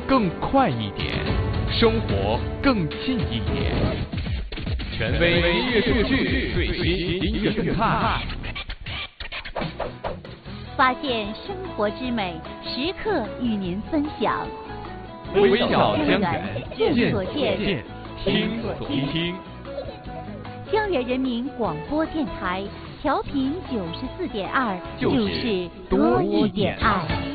更快一点，生活更近一点。权威音乐数据，最新音乐动态， 发现生活之美，时刻与您分享。 微笑江源，见所见， 听所听。 江源人民广播电台调频94.2，就是多一点爱。